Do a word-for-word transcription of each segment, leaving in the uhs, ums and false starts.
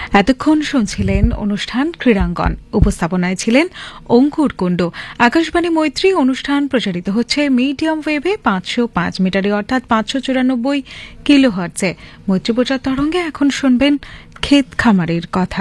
এতক্ষণ শুনছিলেন অনুষ্ঠান ক্রীড়াঙ্গন। উপস্থাপনায় ছিলেন অঙ্কুর কুণ্ডু। আকাশবাণী মৈত্রী অনুষ্ঠান প্রচারিত হচ্ছে মিডিয়াম ওয়েভে পাঁচশো পাঁচ মিটারে অর্থাৎ পাঁচশো চুরানব্বই কিলো হার্টজে। মৈত্রী প্রচার তরঙ্গে এখন শুনবেন ক্ষেত খামারের কথা।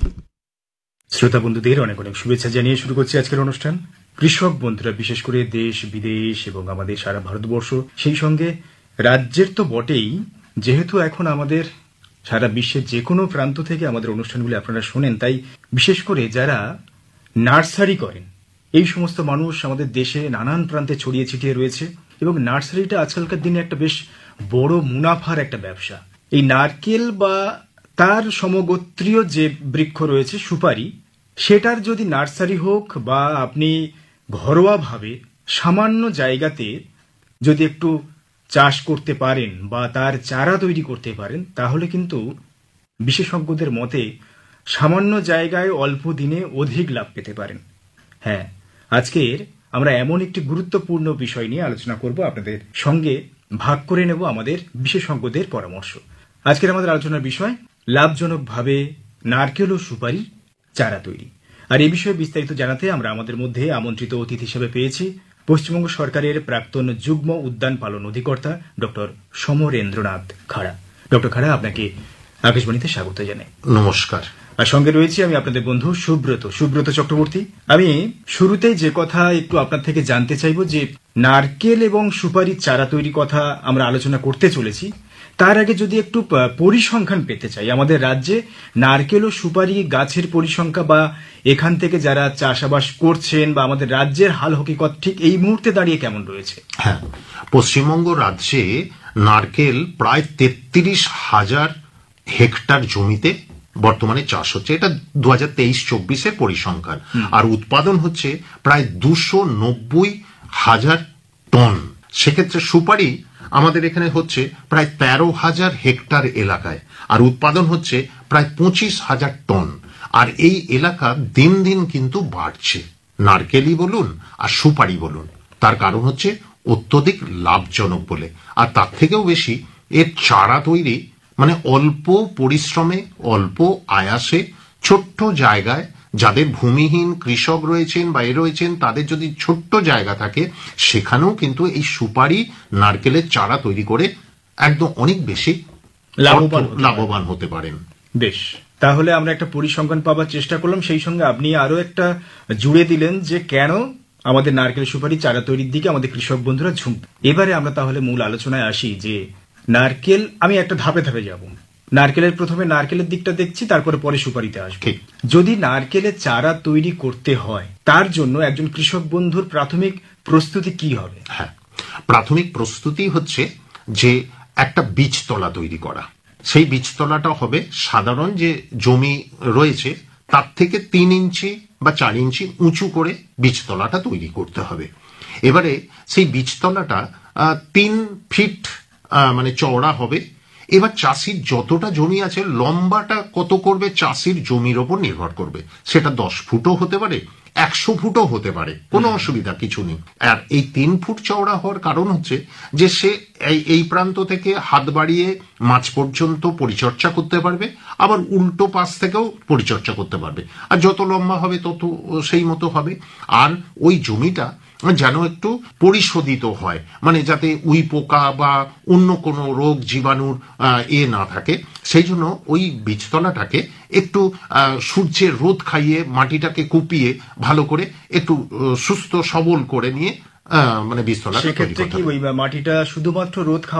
শ্রোতা বন্ধুদের অনেক অনেক শুভেচ্ছা জানিয়ে শুরু করছি আজকের অনুষ্ঠান। কৃষক বন্ধুরা, বিশেষ করে দেশ বিদেশ এবং আমাদের সারা ভারতবর্ষ, সেই সঙ্গে রাজ্যের তো বটেই, যেহেতু এখন আমাদের সারা বিশ্বের যে কোনো প্রান্ত থেকে আমাদের অনুষ্ঠানগুলি আপনারা শোনেন, তাই বিশেষ করে যারা নার্সারি করেন এই সমস্ত মানুষ আমাদের দেশে নানান প্রান্তে ছড়িয়ে ছিটিয়ে রয়েছে এবং নার্সারিটা আজকালকার দিনে একটা বেশ বড় মুনাফার একটা ব্যবসা। এই নারকেল বা তার সমগোত্রীয় যে বৃক্ষ রয়েছে সুপারি, সেটার যদি নার্সারি হোক বা আপনি ঘরোয়াভাবে সামান্য জায়গাতে যদি একটু চাষ করতে পারেন বা তার চারা তৈরি করতে পারেন, তাহলে কিন্তু বিশেষজ্ঞদের মতে সামান্য জায়গায় অল্প দিনে অধিক লাভ পেতে পারেন। হ্যাঁ, আজকের আমরা এমন একটি গুরুত্বপূর্ণ বিষয় নিয়ে আলোচনা করব, আপনাদের সঙ্গে ভাগ করে নেব আমাদের বিশেষজ্ঞদের পরামর্শ। আজকের আমাদের আলোচনার বিষয় লাভজনকভাবে নারকেল ও সুপারি চারা তৈরি। আর এই বিষয়ে বিস্তারিত জানাতে আমরা আমাদের মধ্যে আমন্ত্রিত অতিথি হিসেবে পেয়েছি পশ্চিমবঙ্গ সরকারের প্রাক্তন যুগ্ম উদ্যান পালন অধিকর্তা ডক্টর সমরেন্দ্রনাথ খাড়া। ডক্টর খাড়া, আপনাকে আকাশবাণীতে স্বাগত জানাই। নমস্কার। আর সঙ্গে রয়েছি আমি আপনাদের বন্ধু সুব্রত সুব্রত চক্রবর্তী। আমি শুরুতেই যে কথা একটু আপনার থেকে জানতে চাইব, যে নারকেল এবং সুপারির চারা তৈরি কথা আমরা আলোচনা করতে চলেছি, তার আগে যদি একটু পরিসংখ্যান পেতে চাই, আমাদের রাজ্যে নারকেল ও সুপারি গাছের পরিসংখ্যা বা এখান থেকে যারা চাষাবাস করছেন বা আমাদের রাজ্যের হাল হকিকত ঠিক এই মুহূর্তে দাঁড়িয়ে কেমন রয়েছে? হ্যাঁ, পশ্চিমবঙ্গ রাজ্যে নারকেল প্রায় তেত্রিশ হাজার হেক্টর জমিতে বর্তমানে চাষ হচ্ছে। এটা দু হাজার তেইশ চব্বিশের পরিসংখ্যান। আর উৎপাদন হচ্ছে প্রায় দুশো নব্বই হাজার টন। সেক্ষেত্রে সুপারি আমাদের এখানে হচ্ছে প্রায় তেরো হাজার হেক্টর এলাকায়, আর উৎপাদন হচ্ছে প্রায় পঁচিশ হাজার টন। আর এই এলাকা দিন দিন কিন্তু বাড়ছে, নারকেলই বলুন আর সুপারি বলুন। তার কারণ হচ্ছে অত্যধিক লাভজনক বলে। আর তার থেকেও বেশি এর চারা তৈরি মানে অল্প পরিশ্রমে অল্প আয়াসে ছোট্ট জায়গায়, যাদের ভূমিহীন কৃষক রয়েছেন বা এ রয়েছেন, তাদের যদি ছোট্ট জায়গা থাকে সেখানেও কিন্তু এই সুপারি নারকেলের চারা তৈরি করে একদম অনেক বেশি লাভবান লাভবান হতে পারেন। বেশ, তাহলে আমরা একটা পরিসংখ্যান পাবার চেষ্টা করলাম, সেই সঙ্গে আপনি আরো একটা জুড়ে দিলেন যে কেন আমাদের নারকেল সুপারি চারা তৈরির দিকে আমাদের কৃষক বন্ধুরা ঝুঁকবে। এবারে আমরা তাহলে মূল আলোচনায় আসি, যে নারকেল আমি একটা ধাপে ধাপে যাব। নারকেলের প্রথমে নারকেলের দিকটা দেখছি, তারপরে পরে সুপারিতে আসবে। যদি নারকেলের চারা তৈরি করতে হয়, তার জন্য একজন কৃষক বন্ধুর প্রাথমিক প্রস্তুতি কি হবে? হ্যাঁ, প্রাথমিক প্রস্তুতি হচ্ছে যে একটা বীজতলা তৈরি করা। সেই বীজতলাটা হবে সাধারণ যে জমি রয়েছে তার থেকে তিন ইঞ্চি বা চার ইঞ্চি উঁচু করে বীজতলাটা তৈরি করতে হবে। এবারে সেই বীজতলাটা তিন ফিট মানে চওড়া হবে। এবার চাষির যতটা জমি আছে, লম্বাটা কত করবে চাষির জমির ওপর নির্ভর করবে। সেটা দশ ফুটও হতে পারে, একশো ফুটও হতে পারে, কোনো অসুবিধা কিছু নেই। আর এই তিন ফুট চওড়া হওয়ার কারণ হচ্ছে যে সে এই এই প্রান্ত থেকে হাত বাড়িয়ে মাছ পর্যন্ত পরিচর্যা করতে পারবে, আবার উল্টো পাশ থেকেও পরিচর্যা করতে পারবে। আর যত লম্বা হবে তত সেই মতো হবে। আর ওই জমিটা যেন একটু পরিশোধিত হয়, মানে যাতে উই পোকা বা অন্য কোনো রোগ জীবাণুর এ না থাকে। সেই জন্য ওই বীজতলাটাকে একটু সূর্যের রোদ খাইয়ে মাটিটাকে কুপিয়ে ভালো করে একটু সুস্থ সবল করে নিয়ে মানে বীজতলা। সেক্ষেত্রে কি ওই মাটিটা শুধুমাত্র রোদ